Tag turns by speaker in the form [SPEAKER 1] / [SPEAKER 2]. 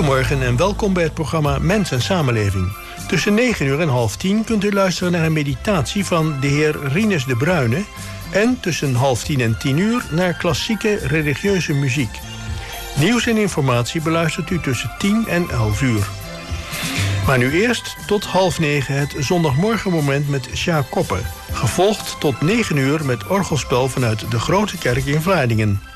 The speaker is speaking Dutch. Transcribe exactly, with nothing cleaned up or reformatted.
[SPEAKER 1] Goedemorgen en welkom bij het programma Mens en Samenleving. Tussen negen uur en half tien kunt u luisteren naar een meditatie van de heer Rinus de Bruyne en tussen half tien en tien uur naar klassieke religieuze muziek. Nieuws en informatie beluistert u tussen tien en elf uur. Maar nu eerst tot half negen het zondagmorgenmoment met Sjaak Koppen. Gevolgd tot negen uur met orgelspel vanuit de Grote Kerk in Vlaardingen.